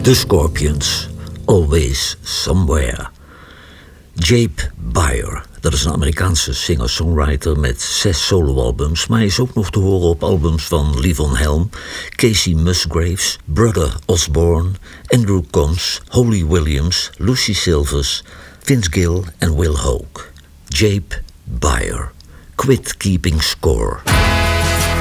The Scorpions, Always Somewhere. Jape Byer, dat is een Amerikaanse singer-songwriter met 6 soloalbums, maar hij is ook nog te horen op albums van Levon Helm, Casey Musgraves, Brother Osborne, Andrew Combs, Holly Williams, Lucy Silvers, Vince Gill en Will Hoke. Jape Byer, Quit Keeping Score.